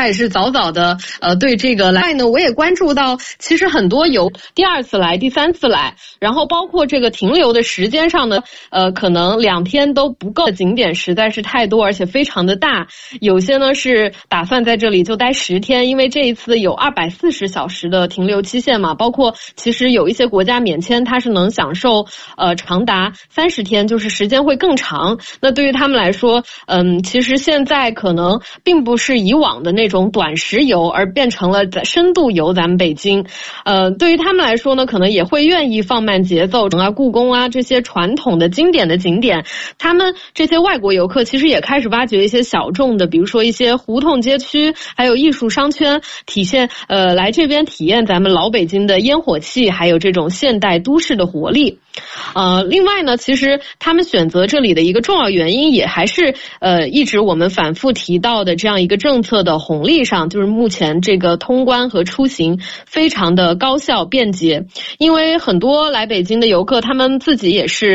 也是早早的对这个来呢，我也关注到，其实很多游第2次来、第3次来，然后包括这个停留的时间上呢，可能2天都不够的景点实在是太多，而且非常的大。有些呢是打算在这里就待10天，因为这一次有240小时的停留期限嘛，包括其实有一些国家免签，它是能享受长达30天，就是时间会更长。那对于他们来说，其实现在可能并不是以往的那种短时游，而变成了深度游咱们北京。对于他们来说呢，可能也会愿意放慢节奏啊，故宫啊这些传统的经典的景点，他们这些外国游客其实也开始挖掘一些小众的，比如说一些胡同街区，还有艺术商圈，体现来这边体验咱们老北京的烟火气，还有这种现代都市的活力。另外呢，其实他们选择这里的一个重要原因也还是一直我们反复提到的这样一个政策的红利上，就是目前这个通关和出行非常的高效便捷，因为很多来北京的游客他们自己也是